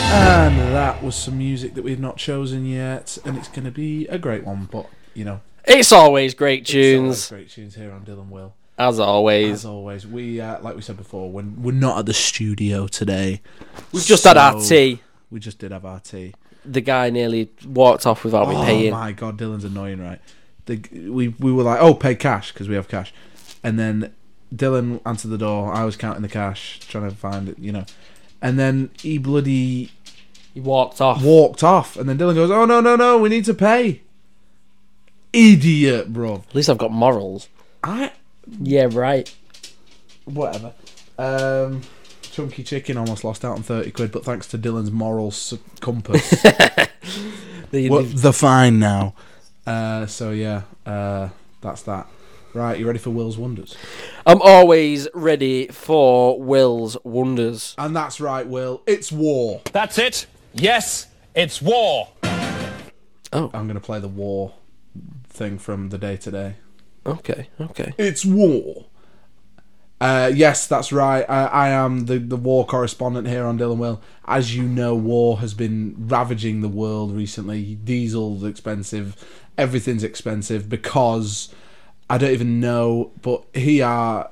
And that was some music that we've not chosen yet, and it's going to be a great one, but, you know. It's always great tunes. It's always great tunes here on Dylan Will. As always. As always. We, like we said before, we're not at the studio today. We've just had our tea. We just did have our tea. The guy nearly walked off without me paying. Oh my God, Dylan's annoying, right? We were like, oh, pay cash, because we have cash. And then Dylan answered the door. I was counting the cash, trying to find it, you know. And then he walked off. And then Dylan goes, oh, no, we need to pay. Idiot, bro. At least I've got morals. Yeah, right. Whatever. Chunky Chicken almost lost out on 30 quid, but thanks to Dylan's moral compass, the fine now. So yeah, that's that. Right, you ready for Will's Wonders? I'm always ready for Will's Wonders. And that's right, Will. It's war. That's it. Yes, it's war. Oh. I'm going to play the war thing from the day today. Okay. It's war. Yes, that's right. I am the war correspondent here on Dylan Will. As you know, war has been ravaging the world recently. Diesel's expensive. Everything's expensive because I don't even know, but here on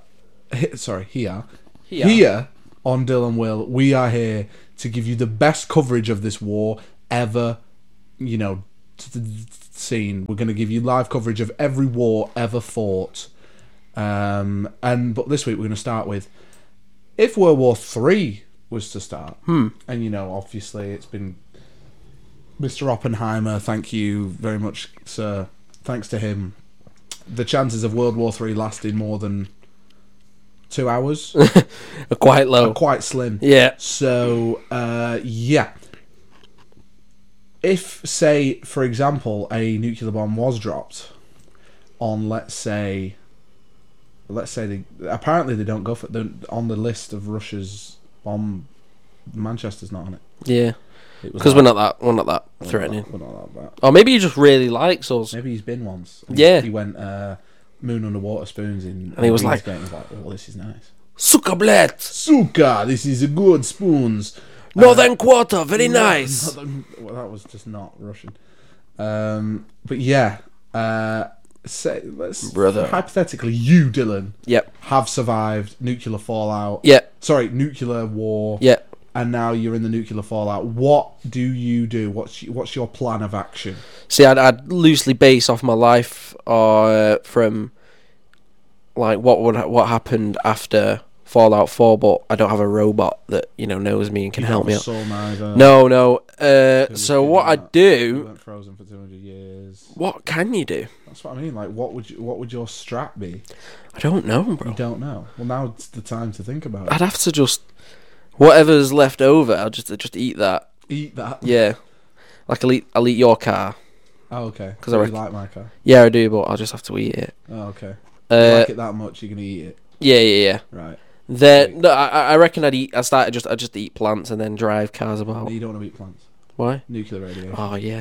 Dylan Will, we are here to give you the best coverage of this war ever, seen. We're going to give you live coverage of every war ever fought. But this week we're going to start with if World War III was to start. And obviously it's been Mr. Oppenheimer. Thank you very much, sir. Thanks to him, the chances of World War III lasting more than 2 hours are quite low, quite slim. Yeah. So yeah. If, say, for example, a nuclear bomb was dropped on, let's say apparently they don't go for on the list of Russia's bomb. Manchester's not on it. Yeah, because we're not that threatening. We're not that bad. Or maybe he just really likes us. Maybe he's been once. Yeah, he went moon underwater spoons in, and he was like, "Oh, this is nice. Suka bled. Suka, this is a good spoons. Northern Quarter, very nice." Well, that was just not Russian. But yeah. Brother. Hypothetically, you, Dylan, yep, have survived nuclear fallout. Yep. Sorry, nuclear war. Yep. And now you're in the nuclear fallout. What do you do? What's your plan of action? See, I'd loosely base off my life from like what happened after Fallout 4, but I don't have a robot that knows me and can help me out. No. So what I do? You weren't frozen for 200 years. What can you do? That's what I mean. Like, what would your strat be? I don't know, bro. You don't know. Well, now it's the time to think about it. I'd have to just whatever's left over. I'll just eat that. Eat that. Yeah. Like I'll eat your car. Oh, okay. Because I like my car. Yeah, I do, but I'll just have to eat it. Oh, okay. You like it that much, you're gonna eat it. Yeah. Right. No, I reckon I'd just eat plants and then drive cars about. No, you don't want to eat plants. Why? Nuclear radiation. Oh yeah.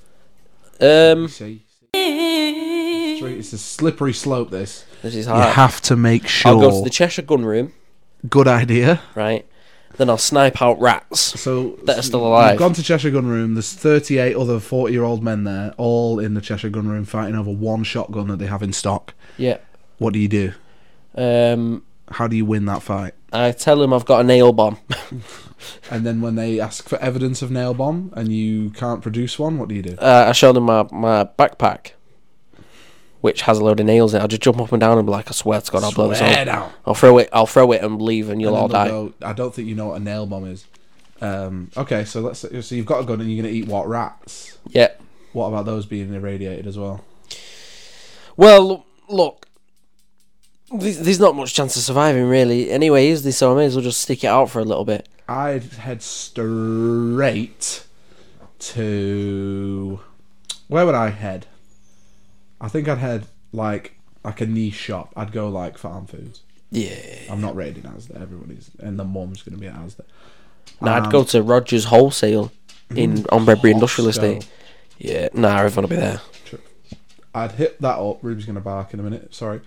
See? It's a slippery slope. This is hard. You have to make sure. I'll go to the Cheshire Gun Room. Good idea. Right. Then I'll snipe out rats that are still alive. You've gone to Cheshire Gun Room. There's 38 other 40-year-old men there, all in the Cheshire Gun Room, fighting over one shotgun that they have in stock. Yeah. What do you do? How do you win that fight? I tell them I've got a nail bomb. And then when they ask for evidence of nail bomb and you can't produce one, what do you do? I show them my backpack, which has a load of nails in it. I'll just jump up and down and be like, I swear to God, I'll blow this up. I'll throw it and leave, and you'll all die. I don't think you know what a nail bomb is. Okay, so so you've got a gun and you're gonna eat what, rats? Yeah. What about those being irradiated as well? Well, look, there's not much chance of surviving really. Anyway, is there? So I may as well just stick it out for a little bit. I'd head straight to... Where would I head? I think I'd head like a niche shop. I'd go like farm foods. Yeah. I'm not raiding Asda. Everybody's... And the mum's going to be at Asda. No, I'd go to Rogers Wholesale on Bredbury Industrial Estate. Yeah. Nah, everyone will be there. True. I'd hit that up. Ruby's going to bark in a minute. Sorry.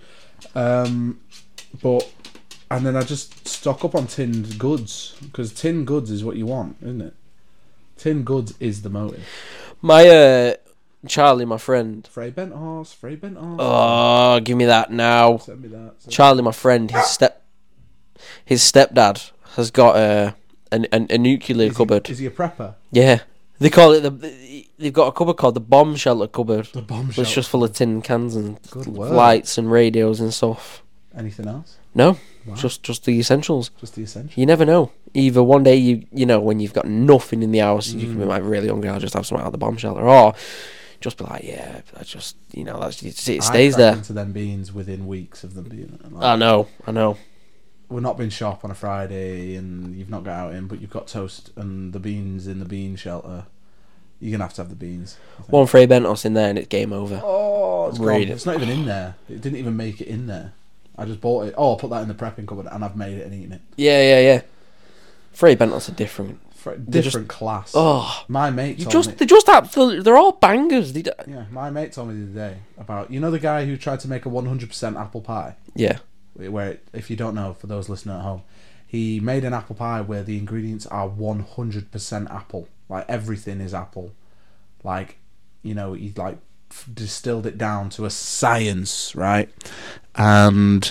And then I just stock up on tinned goods, because tinned goods is what you want, isn't it? Tin goods is the motive. My Charlie, my friend. Frey Bent Horse. Oh, give me that now. Send me that. Charlie, my friend. His stepdad has got a nuclear cupboard. Is he a prepper? Yeah, they call it they've got a cupboard called the bomb shelter cupboard. The bomb It's shelter. just full of tin cans and Good word. lights and radios and stuff. Anything else? No, Wow. just the essentials. Just the essential. You never know. Either one day you know when you've got nothing in the house, you can be like really hungry. I'll just have something out of the bomb shelter, or just be like, yeah, I just it stays there. Into them beans within weeks of them being. Like, I know. we're not been shop on a Friday and you've not got out in, but you've got toast and the beans in the bean shelter. You're gonna have to have the beans. One Frey Bentos in there and it's game over. Oh, it's Really? gone. It's not even in there. It didn't even make it in there. I just bought it. Oh, I'll put that in the prepping cupboard and I've made it and eaten it. Yeah. Frey Bentos are different. Different class. Oh, My mate told me. they're just absolutely. They're all bangers. Yeah, my mate told me the other day about the guy who tried to make a 100% apple pie. Yeah. Where, if you don't know, for those listening at home, he made an apple pie where the ingredients are 100% apple. Like everything is apple. Like, he like distilled it down to a science, right? And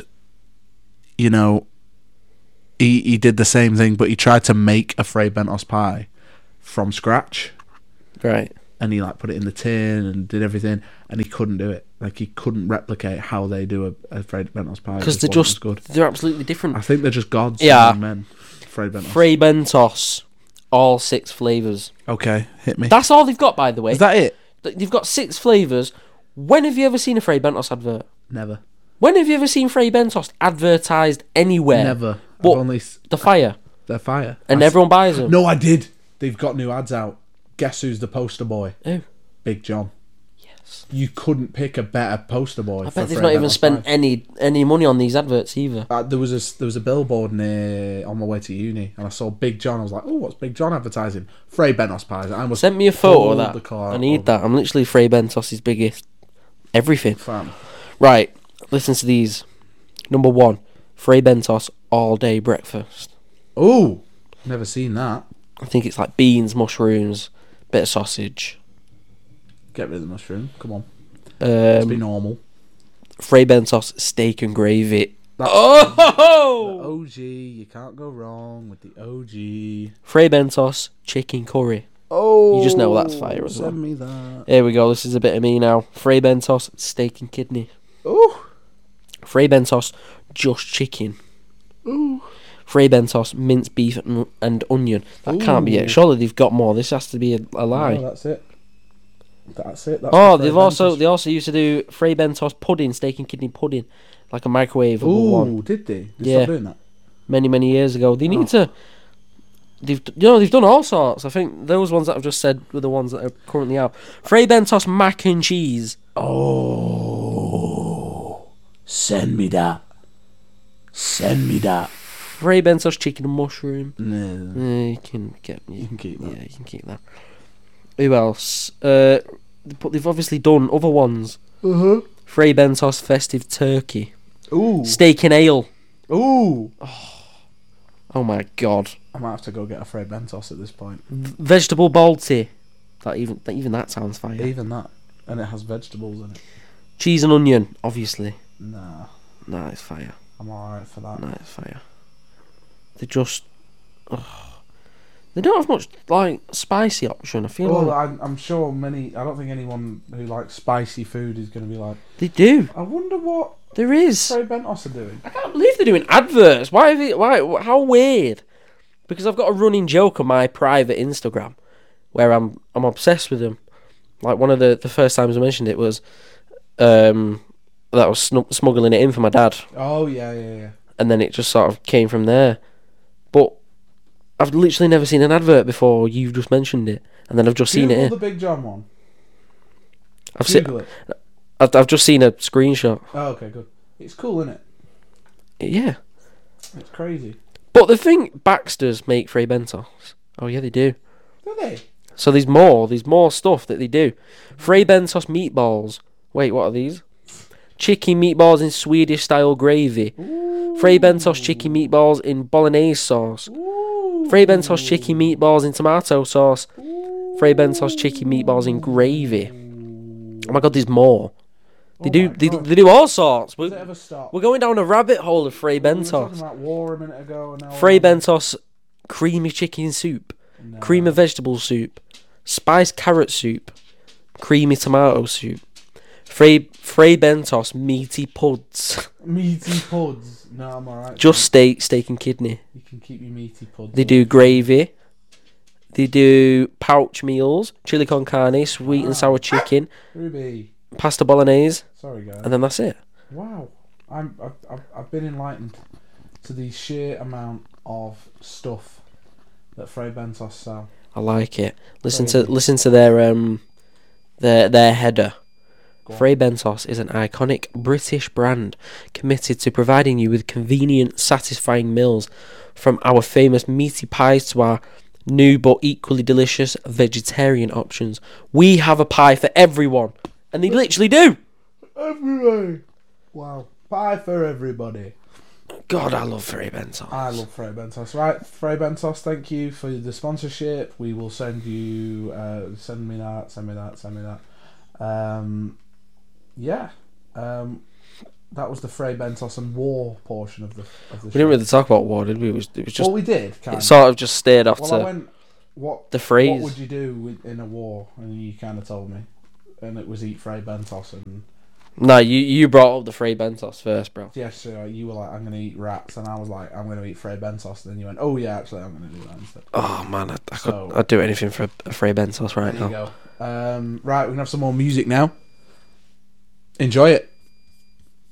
he did the same thing, but he tried to make a Frey Bentos pie from scratch. Right. And he put it in the tin and did everything, and he couldn't do it. He couldn't replicate how they do a Frey Bentos pie. Because they're absolutely different. I think they're just gods. Yeah. Men. Frey Bentos. Frey Bentos, all 6 flavours. Okay, hit me. That's all they've got, by the way. Is that it? They've got 6 flavours. When have you ever seen a Frey Bentos advert? Never. When have you ever seen Frey Bentos advertised anywhere? Never. But I've only the fire. They're fire. And everyone buys them. No, I did. They've got new ads out. Guess who's the poster boy? Who? Big John. Yes. You couldn't pick a better poster boy. I bet they've not even spent any money on these adverts either. There was a billboard near on my way to uni, and I saw Big John. I was like, "Oh, what's Big John advertising?" Frey Bentos pies. I almost Send me a photo of pulled that. the car I need over. that. I'm literally Frey Bentos' biggest everything. Fam. Right, listen to these. Number 1, Frey Bentos all day breakfast. Oh, never seen that. I think it's like beans, mushrooms, bit of sausage. Get rid of the mushroom. Come on, let's be normal. Frey Bentos steak and gravy. That's Oh! the OG. You can't go wrong with the OG. Frey Bentos chicken curry. Oh, You just know that's fire as well. Send me that. Here we go. This is a bit of me now. Frey Bentos steak and kidney. Oh, Frey Bentos just chicken. ooh. Frey Bentos minced beef and onion. That can't be Ooh. it. Surely they've got more. This has to be a lie. No, that's it. That's it. That's Oh, the they Frey also used to do Frey Bentos pudding, steak and kidney pudding, like a microwavable one. Ooh, did they? They Yeah. stopped doing that. Many years ago. They need to. They've done all sorts. I think those ones that I've just said were the ones that are currently out. Frey Bentos mac and cheese. Oh, send me that. Send me that. Frey Bentos chicken and mushroom. No, You can get. you can keep that. Yeah, you can keep that. Who else? But they've obviously done other ones. Frey Bentos festive turkey, Ooh, steak and ale. ooh. Oh my god. I might have to go get a Frey Bentos at this point. Vegetable balti. Even that sounds fire. Even that, and it has vegetables in it. Cheese and onion, obviously. Nah, It's fire. I'm alright for that. It's fire. They just. They don't have much spicy option. I feel Well, like I'm sure many. I don't think anyone who likes spicy food is going to be like. they do. I wonder what There is. Frey Bentos are doing. I can't believe they're doing adverts. Why? How weird? Because I've got a running joke on my private Instagram where I'm obsessed with them. Like one of the first times I mentioned it was that I was smuggling it in for my dad, Oh yeah. and then it just sort of came from there. But I've literally never seen an advert before. You've just mentioned it, and then I've just seen it Google here. the Big John one. I've seen. Google it. I've just seen a screenshot. Oh, okay, good. It's cool, isn't it? Yeah. It's crazy. But the thing, Baxter's make Frey Bentos. Oh yeah, they do. Do they? So there's more stuff that they do. Frey Bentos meatballs. Wait, what are these? Chicken meatballs in Swedish style gravy. Ooh. Frey Bentos chicken meatballs in bolognese sauce. Ooh. Frey Bentos chicken meatballs in tomato sauce. Ooh. Fray Bentos chicken meatballs in gravy. Oh my god, there's more. They do all sorts. Does it ever stop? We're going down a rabbit hole of Fray We were talking Bentos. about war a minute ago. And now Fray Bentos creamy chicken soup, No. creamy vegetable soup, spiced carrot soup, creamy tomato soup, Fray Bentos meaty puds. Meaty puds. No, I'm alright. Just steak and kidney. You can keep your meaty puds. They do gravy. They do pouch meals, chili con carne, sweet and sour chicken, Ruby. pasta bolognese, Sorry, guys. and then that's it. Wow. I've been enlightened to the sheer amount of stuff that Fray Bentos sell. I like it. Listen Crazy. to their header. Fray Bentos is an iconic British brand committed to providing you with convenient, satisfying meals, from our famous meaty pies to our new but equally delicious vegetarian options. We have a pie for everyone, and they literally do. Everybody. Wow. Pie for everybody. God, I love Fray Bentos. I love Fray Bentos. Right, Fray Bentos, thank you for the sponsorship. We will send you, send me that. That was the Fray Bentos and war portion of the show. We didn't really talk about war, did we? It was just Well, we did, kind it of. sort of just stayed off Well, I to went, what the phrase. What would you do in a war? And you kind of told me. And it was eat Fray Bentos. And No, you brought up the Fray Bentos first, bro. yes, you were like, I'm going to eat rats. And I was like, I'm going to eat Fray Bentos. And then you went, oh, yeah, actually, I'm going to do that instead. Oh man, So- I'd do anything for a Fray Bentos right There you now. go. Right, we're going to have some more music now. Enjoy it.